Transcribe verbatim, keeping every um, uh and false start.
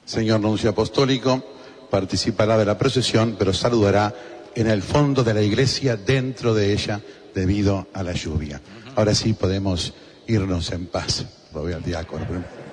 Señor nuncio apostólico participará de la procesión, pero saludará en el fondo de la iglesia, dentro de ella, debido a la lluvia. Ahora sí podemos irnos en paz. Lo voy al diácono.